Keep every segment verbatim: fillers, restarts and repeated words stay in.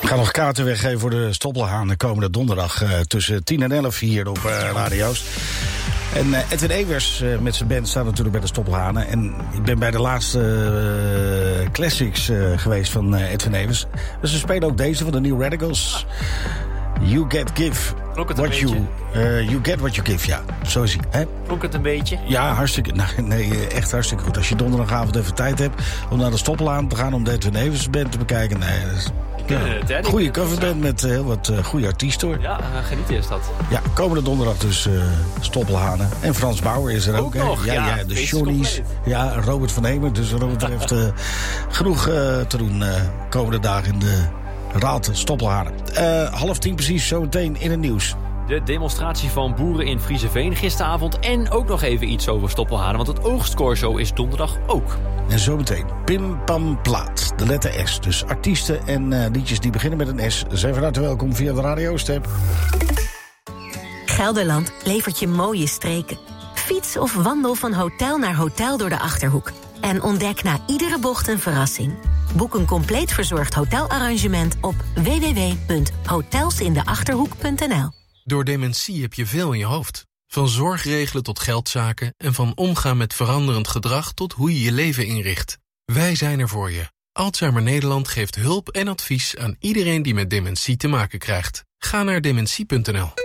ga nog kaarten weggeven voor de Stoppelhaan de komende donderdag uh, tussen tien en elf hier op uh, Radio's. En uh, Edwin Evers uh, met zijn band staat natuurlijk bij de Stoppelhanen. En ik ben bij de laatste uh, classics uh, geweest van uh, Edwin Evers. Dus ze spelen ook deze van de New Radicals. You get give what you, uh, you get what you give, ja. Zo is hij. Klonk het een beetje? Ja, hartstikke, nou, nee, echt hartstikke goed. Als je donderdagavond even tijd hebt om naar de Stoppelhaan te gaan om de Edwin Evers band te bekijken. Nee, dat is ja, goede coverband met uh, heel wat uh, goede artiesten hoor. Ja, genieten is dat. Ja, komende donderdag dus uh, Stoppelhanen. En Frans Bauer is er ook. ook nog, ja, ja, ja, de Johnny's. Ja, Robert van Hemer. Dus wat dat betreft uh, genoeg uh, te doen uh, komende dagen in de Raad Stoppelhanen. Uh, half tien precies, zometeen in het nieuws. De demonstratie van boeren in Frieseveen gisteravond. En ook nog even iets over Stoppelhanen, want het oogstcorso is donderdag ook. En zometeen Pim Pam Plaat, de letter S. Dus artiesten en uh, liedjes die beginnen met een S zijn van harte welkom via de radiostep. Gelderland levert je mooie streken. Fiets of wandel van hotel naar hotel door de Achterhoek. En ontdek na iedere bocht een verrassing. Boek een compleet verzorgd hotelarrangement op w w w punt hotelsindeachterhoek punt n l. Door dementie heb je veel in je hoofd. Van zorgregelen tot geldzaken en van omgaan met veranderend gedrag tot hoe je je leven inricht. Wij zijn er voor je. Alzheimer Nederland geeft hulp en advies aan iedereen die met dementie te maken krijgt. Ga naar dementie punt n l.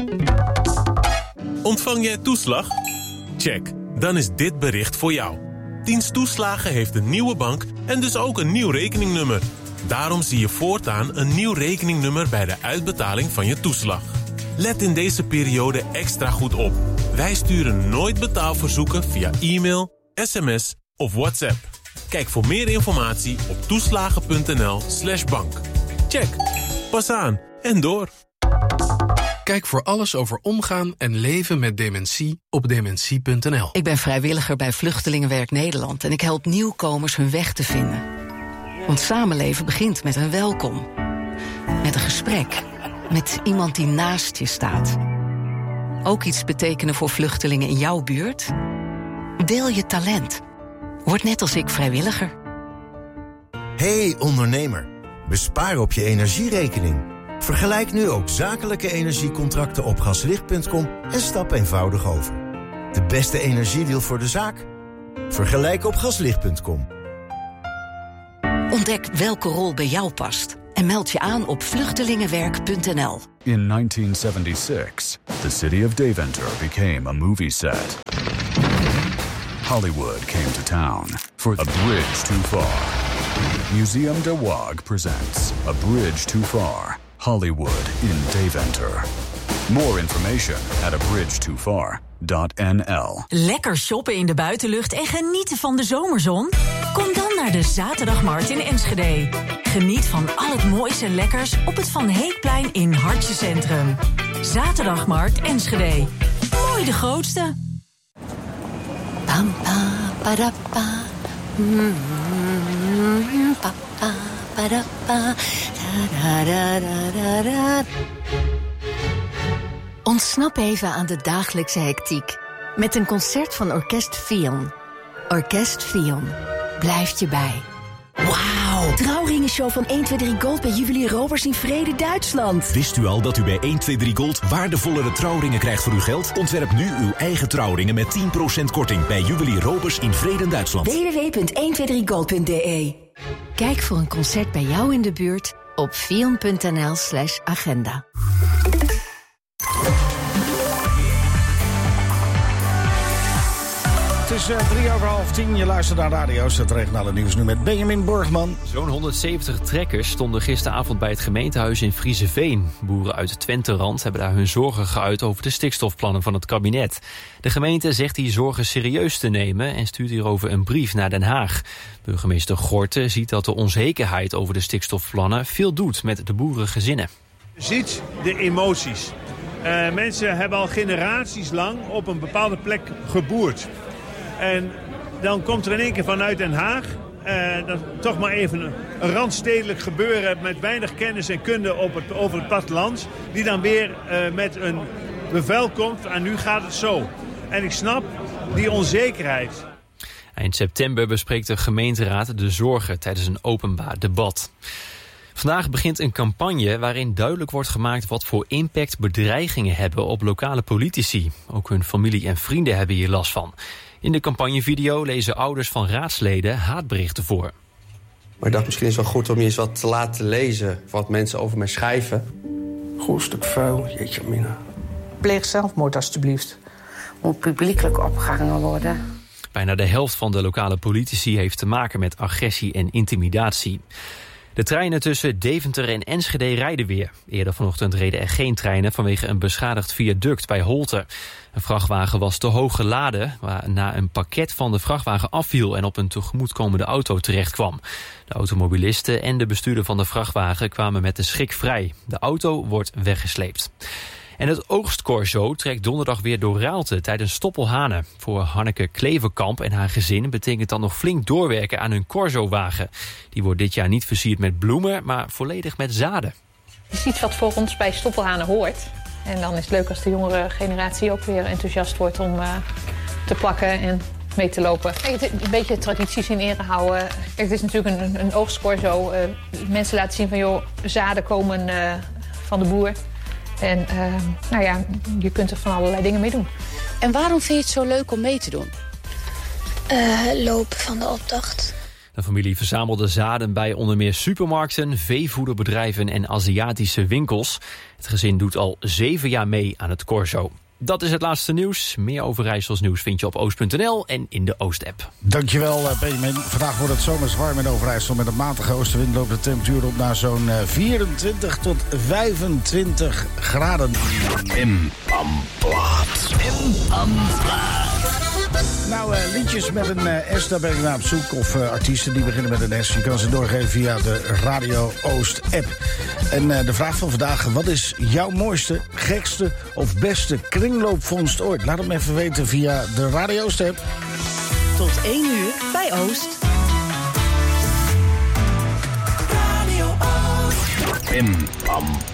Ontvang jij toeslag? Check, dan is dit bericht voor jou. Dienst Toeslagen heeft een nieuwe bank en dus ook een nieuw rekeningnummer. Daarom zie je voortaan een nieuw rekeningnummer bij de uitbetaling van je toeslag. Let in deze periode extra goed op. Wij sturen nooit betaalverzoeken via e-mail, sms of WhatsApp. Kijk voor meer informatie op toeslagen punt n l slash bank. Check, pas aan en door. Kijk voor alles over omgaan en leven met dementie op dementie punt n l. Ik ben vrijwilliger bij Vluchtelingenwerk Nederland en ik help nieuwkomers hun weg te vinden. Want samenleven begint met een welkom. Met een gesprek. Met iemand die naast je staat. Ook iets betekenen voor vluchtelingen in jouw buurt? Deel je talent. Word net als ik vrijwilliger. Hey ondernemer, bespaar op je energierekening. Vergelijk nu ook zakelijke energiecontracten op gaslicht punt com en stap eenvoudig over. De beste energiedeal voor de zaak? Vergelijk op gaslicht punt com. Ontdek welke rol bij jou past en meld je aan op vluchtelingenwerk punt n l. In nineteen seventy-six, the city of Deventer became a movie set. Hollywood came to town for A Bridge Too Far. Museum de Waag presents A Bridge Too Far, Hollywood in Deventer. More information at a bridge too far dot n l. Lekker shoppen in de buitenlucht en genieten van de zomerzon? Kom dan naar de Zaterdagmarkt in Enschede. Geniet van al het moois en lekkers op het Van Heekplein in Hartje Centrum. Zaterdagmarkt Enschede. Mooi de grootste. Pam, pa, para, pa. Mm, pa, pa, para, pa. Da, da, da, da, da. Ontsnap even aan de dagelijkse hectiek met een concert van Orkest Fion. Orkest Fion blijft je bij. Wauw! Trouwringenshow van één twee drie Gold bij Juwelier Roberts in Vrede, Duitsland. Wist u al dat u bij één twee drie Gold waardevollere trouwringen krijgt voor uw geld? Ontwerp nu uw eigen trouwringen met tien procent korting bij Juwelier Roberts in Vrede, Duitsland. w w w punt één twee drie gold punt d e. Kijk voor een concert bij jou in de buurt op fion punt n l slash agenda. Het is uh, drie over half tien. Je luistert naar radio's. Het regionale nieuws nu met Benjamin Borgman. Zo'n honderdzeventig trekkers stonden gisteravond bij het gemeentehuis in Frieseveen. Boeren uit Twenterand hebben daar hun zorgen geuit over de stikstofplannen van het kabinet. De gemeente zegt die zorgen serieus te nemen en stuurt hierover een brief naar Den Haag. Burgemeester Gorten ziet dat de onzekerheid over de stikstofplannen veel doet met de boerengezinnen. Je ziet de emoties. Uh, mensen hebben al generaties lang op een bepaalde plek geboerd. En dan komt er in één keer vanuit Den Haag uh, dat toch maar even een, een randstedelijk gebeuren met weinig kennis en kunde op het, over het platteland. Die dan weer uh, met een bevel komt en nu gaat het zo. En ik snap die onzekerheid. Eind september bespreekt de gemeenteraad de zorgen tijdens een openbaar debat. Vandaag begint een campagne waarin duidelijk wordt gemaakt wat voor impact bedreigingen hebben op lokale politici. Ook hun familie en vrienden hebben hier last van. In de campagnevideo lezen ouders van raadsleden haatberichten voor. Maar ik dacht, misschien is het wel goed om je eens wat te laten lezen wat mensen over mij schrijven. Goed stuk vuil, jeetje mina. Pleeg zelfmoord alstublieft. Moet publiekelijk opgehangen worden. Bijna de helft van de lokale politici heeft te maken met agressie en intimidatie. De treinen tussen Deventer en Enschede rijden weer. Eerder vanochtend reden er geen treinen vanwege een beschadigd viaduct bij Holte. Een vrachtwagen was te hoog geladen, waarna een pakket van de vrachtwagen afviel en op een tegemoetkomende auto terechtkwam. De automobilisten en de bestuurder van de vrachtwagen kwamen met de schrik vrij. De auto wordt weggesleept. En het oogstcorso trekt donderdag weer door Raalte tijdens Stoppelhane. Voor Hanneke Kleverkamp en haar gezin betekent dat nog flink doorwerken aan hun corsowagen. Die wordt dit jaar niet versierd met bloemen, maar volledig met zaden. Het is iets wat voor ons bij Stoppelhane hoort. En dan is het leuk als de jongere generatie ook weer enthousiast wordt om uh, te plakken en mee te lopen. Kijk, het, een beetje tradities in ere houden. Kijk, het is natuurlijk een, een oogstcorso. Uh, mensen laten zien van, joh, zaden komen uh, van de boer. En uh, nou ja, je kunt er van allerlei dingen mee doen. En waarom vind je het zo leuk om mee te doen? Uh, lopen van de optocht. De familie verzamelde zaden bij onder meer supermarkten, veevoederbedrijven en Aziatische winkels. Het gezin doet al zeven jaar mee aan het corso. Dat is het laatste nieuws. Meer Overijssels nieuws vind je op oost punt n l en in de Oost-app. Dankjewel, Benjamin. Vandaag wordt het zomers warm in Overijssel. Met een matige oostenwind loopt de temperatuur op naar zo'n vierentwintig tot vijfentwintig graden. In Amplaat. In Amplaat. Nou, uh, liedjes met een uh, S, daar ben ik naar op zoek. Of uh, artiesten die beginnen met een S. Je kan ze doorgeven via de Radio Oost-app. En uh, de vraag van vandaag: wat is jouw mooiste, gekste of beste kringloopvondst ooit? Laat hem even weten via de Radio Oost-app. Tot één uur bij Oost. Radio Oost. In Amplaat.